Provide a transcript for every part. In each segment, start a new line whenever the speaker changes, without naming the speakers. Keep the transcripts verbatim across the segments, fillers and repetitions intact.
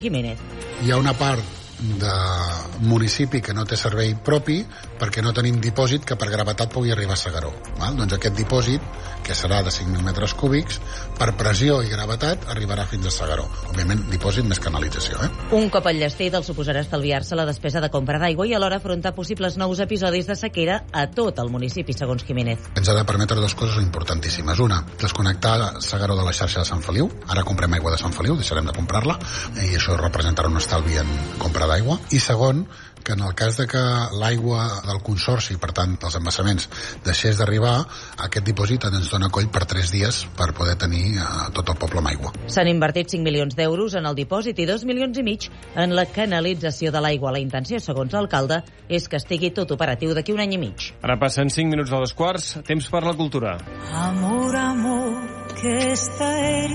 Jiménez.
Hi ha una part de municipi que no té servei propi perquè no tenim dipòsit que per gravetat pugui arribar a S'Agaró. Val? Doncs aquest dipòsit, que serà de cinc mil metres cúbics, per pressió i gravetat arribarà fins a S'Agaró. Òbviament, dipòsit més canalització. Eh?
Un cop enllestit el suposarà estalviar-se la despesa de compra d'aigua i alhora afrontar possibles nous episodis de sequera a tot el municipi, segons Jiménez.
Ens ha de permetre dues coses importantíssimes. Una, desconnectar S'Agaró de la xarxa de Sant Feliu. Ara comprem aigua de Sant Feliu, deixarem de comprar-la, i això representarà un estalvi en compra d'aigua. I segon, que en el cas de que l'aigua del consorci, per tant, dels embassaments, deixés d'arribar, aquest dipòsit ens dona coll per tres dies per poder tenir a tot el poble amb aigua.
S'han invertit cinc milions d'euros en el dipòsit i dos milions i mig en la canalització de l'aigua. La intenció, segons l'alcalde, és que estigui tot operatiu d'aquí un any i mig.
Ara passen cinc minuts de dos quarts, temps per la cultura.
Amor, amor, que está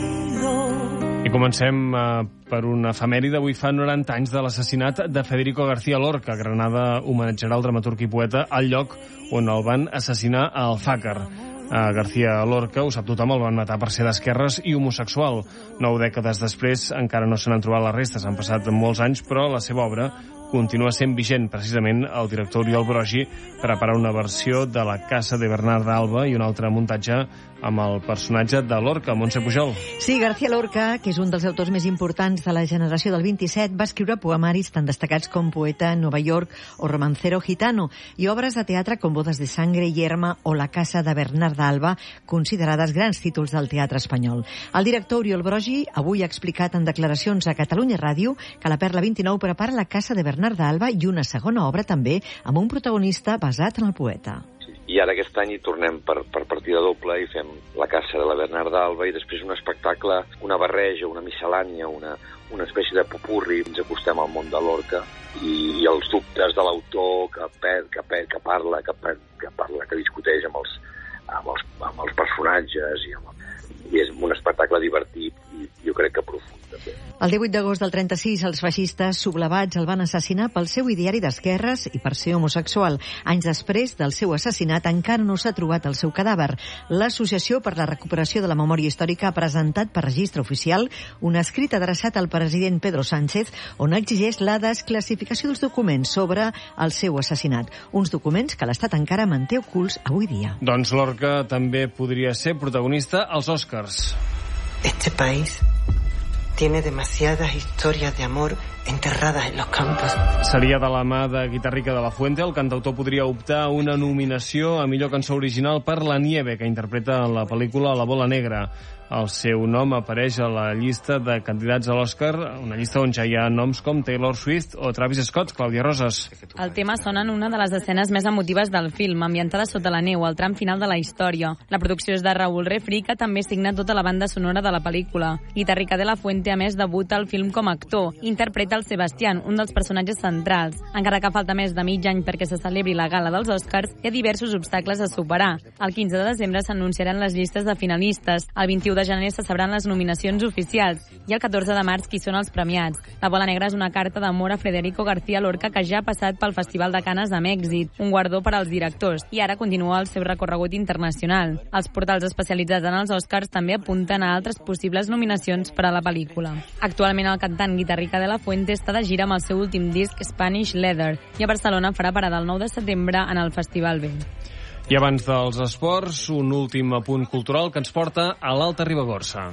herido.
I comencem eh, per una efemèride. Avui fa noranta anys de l'assassinat de Federico García Lorca. Granada homenatjarà el dramaturg i poeta al lloc on el van assassinar a Alfàcar. A García Lorca, ho sap tothom, el van matar per ser d'esquerres i homosexual. Nou dècades després encara no se n'han trobat les restes. Han passat molts anys, però la seva obra continua sent vigent. Precisament el director Oriol Brogi prepara una versió de La Casa de Bernard d'Alba i un altre muntatge amb el personatge de Lorca, Montse Pujol.
Sí, García Lorca, que és un dels autors més importants de la generació del vint-i-set, va escriure poemaris tan destacats com Poeta en Nova York o Romancero Gitano, i obres de teatre com Bodas de Sangre, Yerma o La Casa de Bernard d'Alba, considerades grans títols del teatre espanyol. El director Oriol Brogi avui ha explicat en declaracions a Catalunya Ràdio que la Perla vint-i-nou prepara La Casa de Bernard d'Alba i una segona obra també amb un protagonista basat en el poeta.
I ara aquest any hi tornem per, per partida doble i fem La Casa de la Bernard d'Alba i després un espectacle, una barreja, una miscel·lània, una, una espècie de popurri. Ens acostem al món de Lorca i, i els dubtes de l'autor que, per, que, per, que parla, que, per, que parla, que discuteix amb els, amb els, amb els personatges i, amb, i és un espectacle divertit i jo crec que profund també.
El divuit d'agost del trenta-sis, els feixistes sublevats el van assassinar pel seu ideari d'esquerres i per ser homosexual. Anys després del seu assassinat encara no s'ha trobat el seu cadàver. L'Associació per la Recuperació de la Memòria Històrica ha presentat per registre oficial un escrit adreçat al president Pedro Sánchez on exigeix la desclassificació dels documents sobre el seu assassinat. Uns documents que l'Estat encara manté ocults avui dia.
Doncs Lorca també podria ser protagonista als Oscars.
Este país tiene demasiadas historias de amor enterradas en los campos.
Seria de la mà de Guitarrica de la Fuente. El cantautor podria optar a una nominació a millor cançó original per La Nieve, que interpreta en la pel·lícula La Bola Negra. El seu nom apareix a la llista de candidats a l'Oscar, una llista on ja hi ha noms com Taylor Swift o Travis Scott. Clàudia Roses.
El tema sona en una de les escenes més emotives del film, ambientada sota la neu, al tram final de la història. La producció és de Raúl Refri, que també signa tota la banda sonora de la pel·lícula. Guitarrica de la Fuente, a més, debuta al film com a actor. Interpreta el Sebastián, un dels personatges centrals. Encara que falta més de mig any perquè se celebri la gala dels Oscars, hi ha diversos obstacles a superar. El quinze de desembre s'anunciaran les llistes de finalistes. El vint-i-u de gener se sabran les nominacions oficials i el catorze de març qui són els premiats. La Bola Negra és una carta d'amor a Federico García Lorca que ja ha passat pel Festival de Canes amb èxit, un guardó per als directors, i ara continua el seu recorregut internacional. Els portals especialitzats en els Oscars també apunten a altres possibles nominacions per a la pel·lícula. Actualment el cantant Guitarrica de la Fuente està de gira amb el seu últim disc Spanish Leather i a Barcelona farà parada el nou de setembre en el Festival B.
I abans dels esports, un últim apunt cultural que ens porta a l'Alta Ribagorça.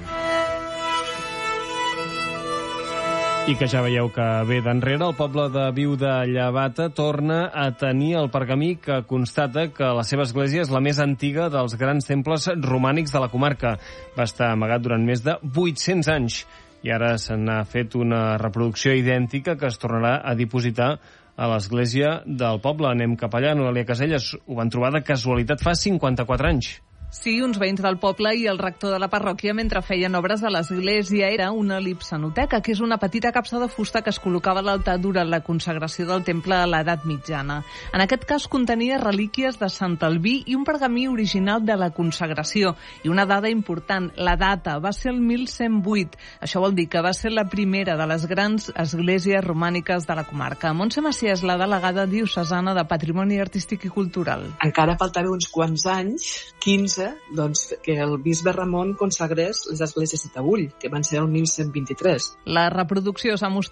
I que ja veieu que ve d'enrere, el poble de Viu de Llevata torna a tenir el pergamí que constata que la seva església és la més antiga dels grans temples romànics de la comarca. Va estar amagat durant més de vuit-cents anys i ara se n'ha fet una reproducció idèntica que es tornarà a dipositar a l'església del poble. Anem cap allà. Noelia Caselles, ho van trobar de casualitat fa cinquanta-quatre anys.
Sí, uns veïns del poble i el rector de la parròquia mentre feien obres a l'església. Era una lipsanoteca, que és una petita capsa de fusta que es col·locava a l'altar durant la consagració del temple a l'edat mitjana. En aquest cas contenia relíquies de Sant Albí i un pergamí original de la consagració. I una dada important, la data, va ser el mil cent vuit. Això vol dir que va ser la primera de les grans esglésies romàniques de la comarca. Montse Macià és la delegada diocesana de Patrimoni Artístic i Cultural.
Encara faltava uns quants anys, quinze ser doncs, que el bisbe Ramon consagrés les esglésies de Taüll, que van ser el mil cent vint-i-tres.
La reproducció s'ha mostrat